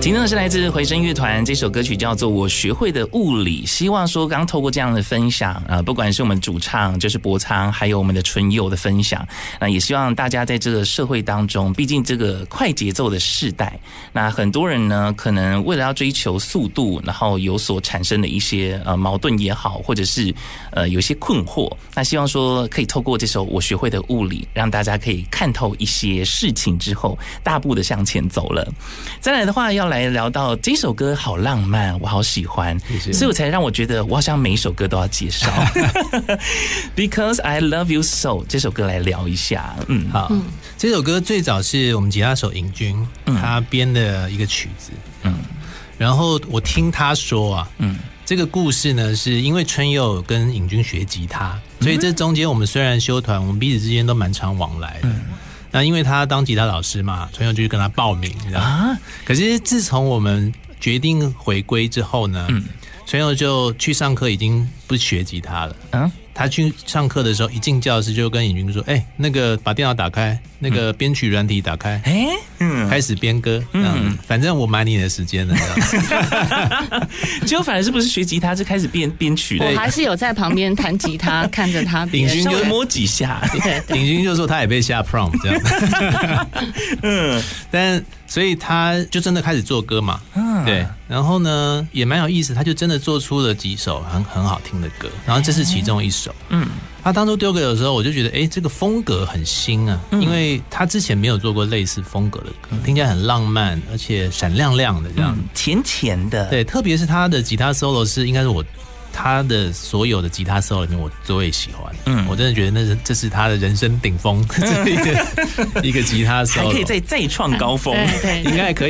听到的是来自回声乐团，这首歌曲叫做《我学会的物理》。希望说刚透过这样的分享不管是我们主唱就是博昌，还有我们的纯友的分享，那也希望大家在这个社会当中，毕竟这个快节奏的世代，那很多人呢可能为了要追求速度，然后有所产生的一些矛盾也好，或者是有一些困惑，那希望说可以透过这首《我学会的物理》，让大家可以看透一些事情之后，大步的向前走了。再来的话，要来聊到这首歌好浪漫，我好喜欢，所以我才让我觉得我好像每一首歌都要介绍。Because I Love You So 这首歌来聊一下。 好，这首歌最早是我们吉他手尹君他编的一个曲子。然后我听他说啊，这个故事呢，是因为春佑跟尹君学吉他，所以这中间我们虽然修团，我们彼此之间都蛮常往来的。那因为他当吉他老师嘛，春佑就去跟他报名，可是自从我们决定回归之后呢，春佑就去上课，已经不学吉他了。他去上课的时候，一进教室就跟尹君说：“那个把电脑打开，那个编曲软体打开，开始编歌。反正我买你的时间了。” 结果反而是不是学吉他，是开始编曲的。 我还是有在旁边弹吉他，看着他编， 稍微摸几下。 尹君就说他也被下 prom 这样。但所以他就真的开始做歌嘛。对，然后呢也蛮有意思，他就真的做出了几首很好听的歌，然后这是其中一首。他当初丢给我的时候，我就觉得这个风格很新啊，因为他之前没有做过类似风格的歌，听起来很浪漫，而且闪亮亮的这样， 甜甜的。对， 特别是他的吉他 solo 应该是他的所有的吉他 solo 里面我最喜欢。我真的觉得这是他的人生顶峰，这是一个吉他 solo， 还可以再创高峰， 应该可以。